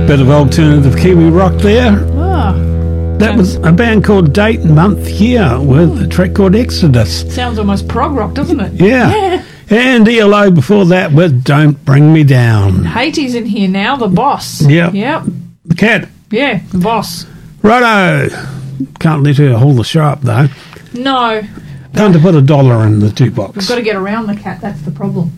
Bit of alternative Kiwi rock there. That was a band called Date Month Year with a track called Exodus. Sounds almost prog rock, doesn't it? Yeah. And ELO before that with Don't Bring Me Down. Hattie's in here now, the boss. Yep. Yep. The cat. Yeah, the boss. Righto. Can't let her haul the show up, though. No. Time to put $1 in the 2 box. We've got to get around the cat, that's the problem.